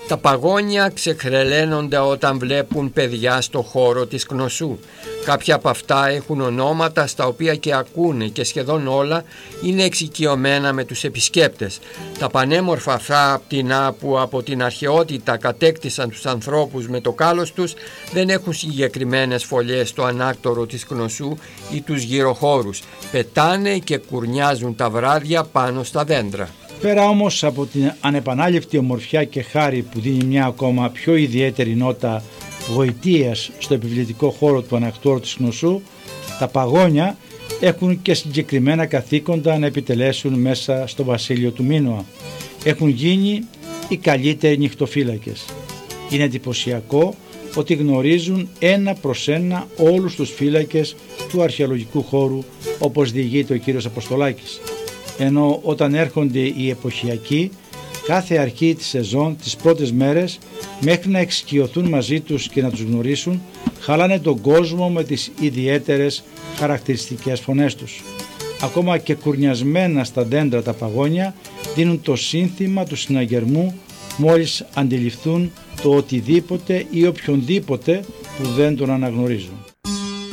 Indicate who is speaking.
Speaker 1: Τα παγόνια ξεχρελαίνονται όταν βλέπουν παιδιά στο χώρο της Κνωσού. Κάποια από αυτά έχουν ονόματα στα οποία και ακούνε και σχεδόν όλα είναι εξοικειωμένα με τους επισκέπτες. Τα πανέμορφα αυτά πτηνά που από την αρχαιότητα κατέκτησαν τους ανθρώπους με το κάλος τους δεν έχουν συγκεκριμένες φωλιές στο ανάκτορο της Κνωσού ή τους γυροχώρους. Πετάνε και κουρνιάζουν τα βράδια πάνω στα δέντρα.
Speaker 2: Πέρα όμως από την ανεπανάληπτη ομορφιά και χάρη που δίνει μια ακόμα πιο ιδιαίτερη νότα γοητείας στο επιβλητικό χώρο του ανακτόρου της Κνωσού, τα παγόνια έχουν και συγκεκριμένα καθήκοντα να επιτελέσουν μέσα στο βασίλειο του Μίνωα. Έχουν γίνει οι καλύτεροι νυχτοφύλακες. Είναι εντυπωσιακό ότι γνωρίζουν ένα προς ένα όλους τους φύλακες του αρχαιολογικού χώρου, όπως διηγείται ο κύριος Αποστολάκης. Ενώ όταν έρχονται οι εποχιακοί, κάθε αρχή της σεζόν, τις πρώτες μέρες, μέχρι να εξοικειωθούν μαζί τους και να τους γνωρίσουν, χαλάνε τον κόσμο με τις ιδιαίτερες χαρακτηριστικές φωνές τους. Ακόμα και κουρνιασμένα στα δέντρα τα παγόνια δίνουν το σύνθημα του συναγερμού μόλις αντιληφθούν το οτιδήποτε ή οποιονδήποτε που δεν τον αναγνωρίζουν.